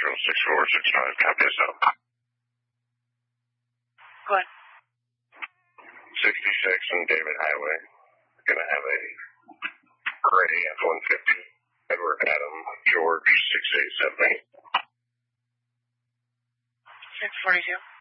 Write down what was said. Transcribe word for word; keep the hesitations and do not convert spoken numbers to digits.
Central, six four six five, copy us out. Go ahead. sixty-six on David Highway. Gonna have a gray F one fifty. Edward Adam George six eight seven eight. six forty-two.